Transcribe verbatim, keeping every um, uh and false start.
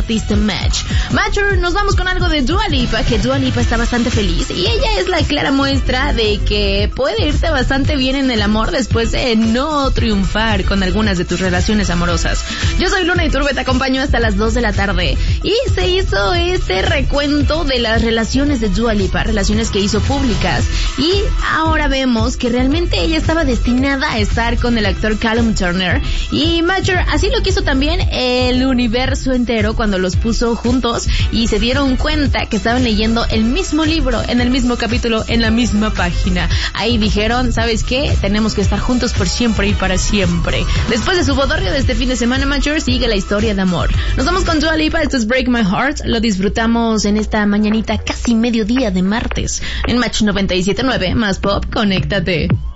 artista Match. Major, nos vamos con algo de Dua Lipa, que Dua Lipa está bastante feliz y ella es la clara muestra de que puede irte bastante bien en el amor después de no triunfar con algunas de tus relaciones amorosas. Yo soy Luna Iturbe, te acompaño hasta las dos de la tarde y se hizo este recuento de las relaciones de Dua Lipa, relaciones que hizo públicas, y ahora vemos que realmente ella estaba destinada a estar con el actor Callum Turner, y Major así lo quiso también el universo entero cuando los puso juntos y se dieron cuenta que estaban leyendo el mismo libro, en el mismo capítulo, en la misma página. Ahí dijeron, ¿sabes qué? Tenemos que estar juntos por siempre y para siempre. Después de su bodorrio de este fin de semana, Major sigue la historia de amor. Nos vamos con Dua Lipa, esto es Break My Heart, lo disfrutamos en esta mañanita casi mediodía de martes, en Match noventa y siete punto nueve, más pop, conéctate.